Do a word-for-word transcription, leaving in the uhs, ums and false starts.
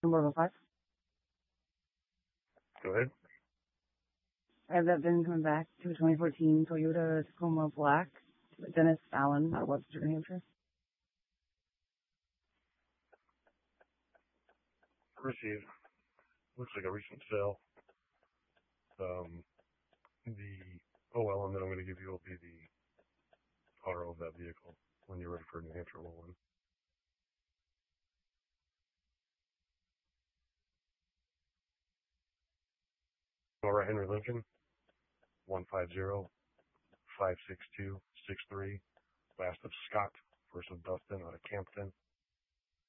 Number five. Go ahead. I have that VIN coming back to a twenty fourteen Toyota Tacoma Black. Dennis Allen out of Webster, New Hampshire. Received. Looks like a recent sale. Um, the O L M that I'm going to give you will be the R O of that vehicle when you're ready for a New Hampshire one. All right, Henry Lincoln, one five zero, five six two, six three. Last of Scott, first of Dustin out of Campton.